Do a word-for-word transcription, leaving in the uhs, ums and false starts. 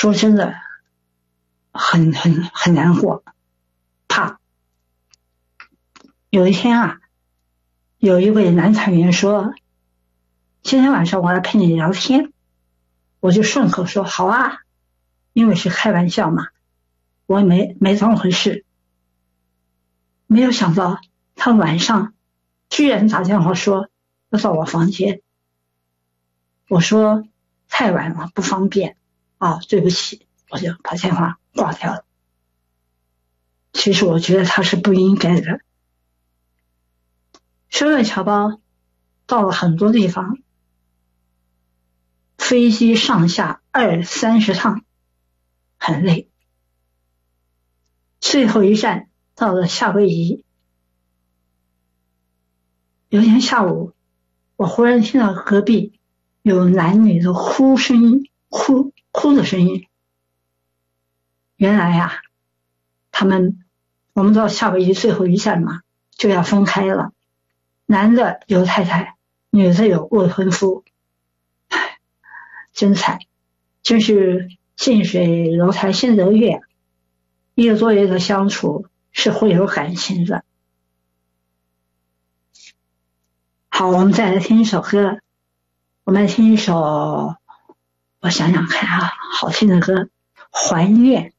说真的，很很很难过，怕。有一天啊，有一位男团员说，今天晚上我来陪你聊天，我就顺口说好啊，因为是开玩笑嘛，我也没没当回事。没有想到他晚上居然打电话说要到我房间，我说太晚了不方便啊，对不起，我就把电话挂掉了。其实我觉得他是不应该的。修院侨胞到了很多地方，飞机上下二三十趟，很累。最后一站到了夏威夷。有一天下午，我忽然听到隔壁有男女的哭声音，哭哭的声音。原来呀、啊，他们我们到夏威夷最后一站嘛，就要分开了。男的有太太，女的有未婚夫，唉，真惨，真是近水楼台先得月，一个多月的相处是会有感情的。好，我们再来听一首歌，我们来听一首，我想想看啊，好听的歌，《还愿》。